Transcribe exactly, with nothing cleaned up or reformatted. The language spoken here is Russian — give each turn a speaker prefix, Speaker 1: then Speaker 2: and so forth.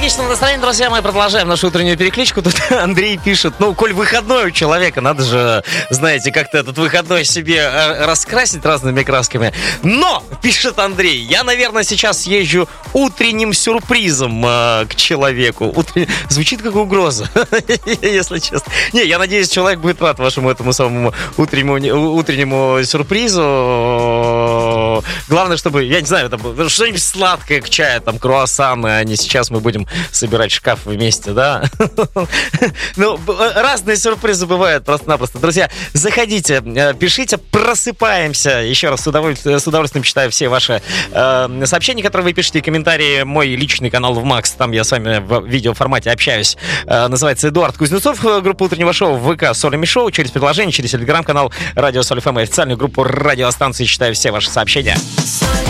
Speaker 1: Энергичного настроения, друзья, мы продолжаем нашу утреннюю перекличку. Тут Андрей пишет, ну, коль выходной у человека, надо же, знаете, как-то этот выходной себе раскрасить разными красками. Но, пишет Андрей, я, наверное, сейчас езжу утренним сюрпризом э, к человеку. Утрен... Звучит как угроза, если честно. Не, я надеюсь, человек будет рад вашему этому самому утреннему, утреннему сюрпризу. Главное, чтобы, я не знаю, там, что-нибудь сладкое к чаю, там, круассаны, а не сейчас мы будем собирать шкаф вместе, да? Ну, разные сюрпризы бывают просто-напросто. Друзья, заходите, пишите, просыпаемся. Еще раз с удовольствием, с удовольствием читаю все ваши э, сообщения, которые вы пишете, комментарии. Мой личный канал в Макс, там я с вами в видеоформате общаюсь. Э, называется Эдуард Кузнецов, группа утреннего шоу в ВК Солями Шоу. Через приложение, через телеграм-канал Радио Соль эф эм и официальную группу радиостанции читаю все ваши сообщения.